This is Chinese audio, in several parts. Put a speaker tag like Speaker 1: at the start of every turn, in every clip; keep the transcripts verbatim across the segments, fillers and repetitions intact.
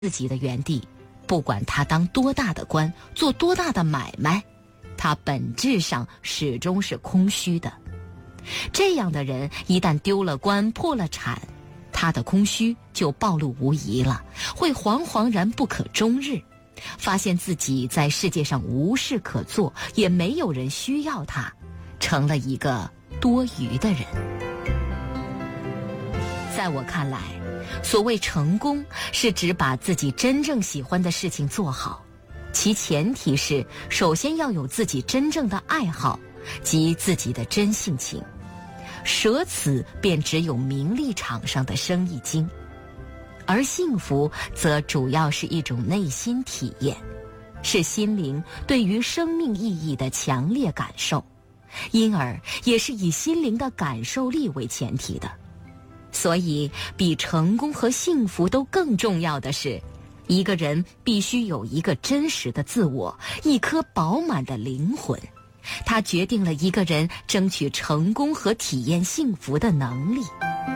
Speaker 1: 自己的原地，不管他当多大的官，做多大的买卖，他本质上始终是空虚的。这样的人一旦丢了官，破了产，他的空虚就暴露无遗了，会惶惶然不可终日，发现自己在世界上无事可做，也没有人需要他，成了一个多余的人。在我看来，所谓成功是指把自己真正喜欢的事情做好，其前提是首先要有自己真正的爱好及自己的真性情，舍此便只有名利场上的生意经。而幸福则主要是一种内心体验，是心灵对于生命意义的强烈感受，因而也是以心灵的感受力为前提的。所以比成功和幸福都更重要的是，一个人必须有一个真实的自我，一颗饱满的灵魂，它决定了一个人争取成功和体验幸福的能力。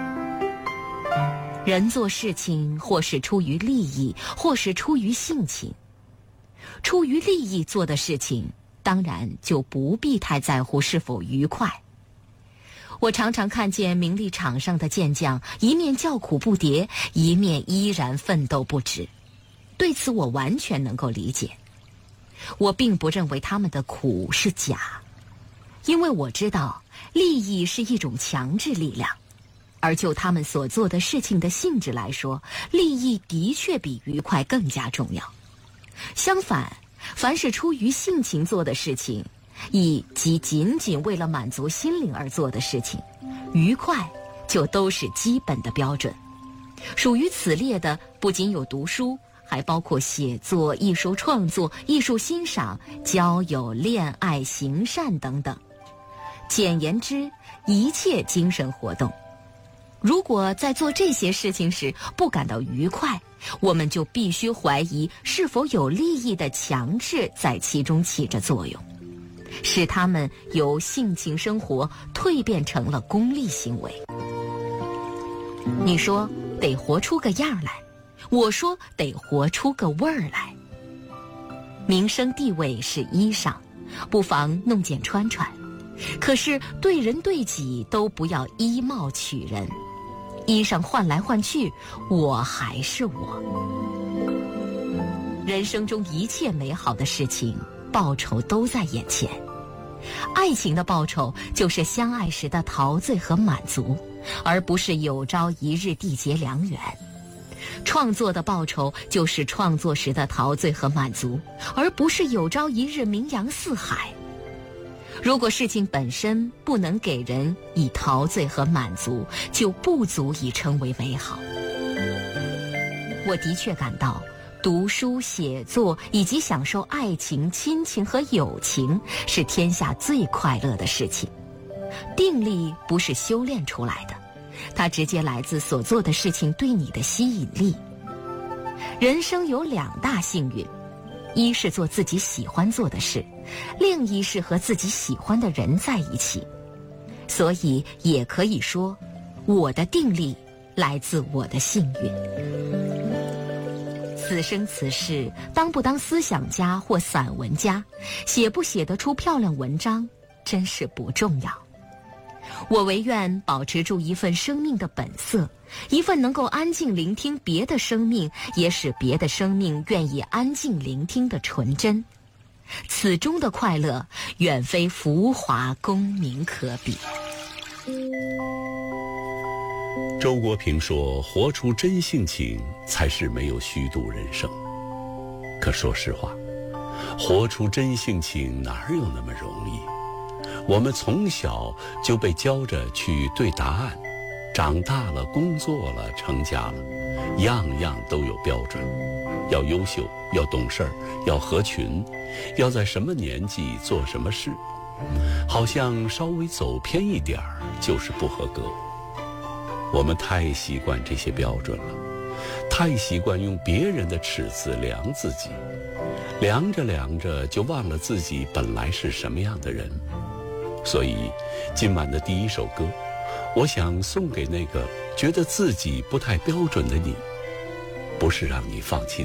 Speaker 1: 人做事情或是出于利益，或是出于性情。出于利益做的事情，当然就不必太在乎是否愉快。我常常看见名利场上的健将，一面叫苦不迭，一面依然奋斗不止。对此我完全能够理解。我并不认为他们的苦是假，因为我知道利益是一种强制力量，而就他们所做的事情的性质来说，利益的确比愉快更加重要。相反，凡是出于性情做的事情，亦即仅仅为了满足心灵而做的事情，愉快就都是基本的标准。属于此列的不仅有读书，还包括写作、艺术创作、艺术欣赏、交友、恋爱、行善等等。简言之，一切精神活动。如果在做这些事情时不感到愉快，我们就必须怀疑是否有利益的强制在其中起着作用，使他们由性情生活蜕变成了功利行为。你说得活出个样来，我说得活出个味儿来。名声地位是衣裳，不妨弄件穿穿，可是对人对己都不要依貌取人。衣裳换来换去，我还是我。人生中一切美好的事情，报酬都在眼前。爱情的报酬就是相爱时的陶醉和满足，而不是有朝一日缔结良缘。创作的报酬就是创作时的陶醉和满足，而不是有朝一日名扬四海。如果事情本身不能给人以陶醉和满足，就不足以称为美好。我的确感到读书、写作以及享受爱情、亲情和友情是天下最快乐的事情。定力不是修炼出来的，它直接来自所做的事情对你的吸引力。人生有两大幸运，一是做自己喜欢做的事，另一是和自己喜欢的人在一起。所以也可以说，我的定力来自我的幸运。此生此世，当不当思想家或散文家，写不写得出漂亮文章，真是不重要。我唯愿保持住一份生命的本色，一份能够安静聆听别的生命，也使别的生命愿意安静聆听的纯真。此中的快乐，远非浮华功名可比。
Speaker 2: 周国平说，活出真性情才是没有虚度人生。可说实话，活出真性情哪有那么容易？我们从小就被教着去对答案，长大了，工作了，成家了，样样都有标准，要优秀，要懂事儿，要合群，要在什么年纪做什么事，好像稍微走偏一点儿就是不合格。我们太习惯这些标准了，太习惯用别人的尺子量自己，量着量着就忘了自己本来是什么样的人。所以今晚的第一首歌，我想送给那个觉得自己不太标准的你。 不是让你放弃